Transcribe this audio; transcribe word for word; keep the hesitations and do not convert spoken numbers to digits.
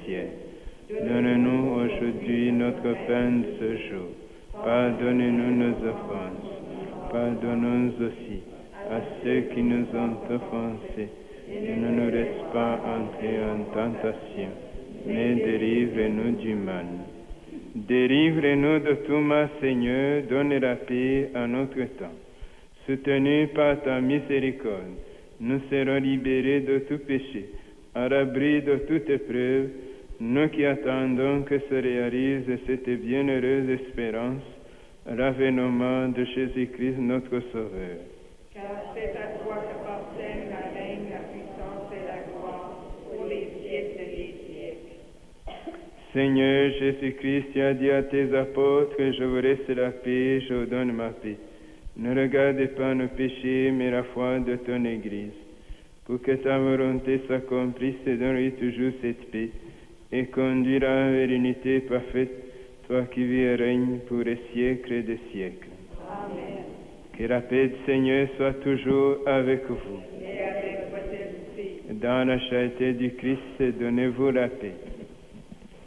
ciel. Donne-nous aujourd'hui notre pain de ce jour. Pardonne-nous nos offenses. Pardonne-nous aussi à ceux qui nous ont offensés. Et ne nous laisse pas entrer en tentation, mais délivre-nous du mal. Délivre-nous de tout mal, Seigneur, donne la paix à notre temps. Soutenus par ta miséricorde, nous serons libérés de tout péché, à l'abri de toute épreuve, nous qui attendons que se réalise cette bienheureuse espérance, l'avènement de Jésus-Christ notre Sauveur. Car c'est à toi qu'appartiennent la règne, la puissance et la gloire pour les siècles des siècles. Seigneur Jésus-Christ, tu as dit à tes apôtres, je vous laisse la paix, je vous donne ma paix. Ne regarde pas nos péchés, mais la foi de ton Église. Pour que ta volonté s'accomplisse, donne-lui toujours cette paix, et conduira vers l'unité parfaite, toi qui vis et règnes pour les siècles des siècles. Amen. Que la paix du Seigneur soit toujours avec vous. Et avec votre esprit. Dans la charité du Christ, donnez-vous la paix.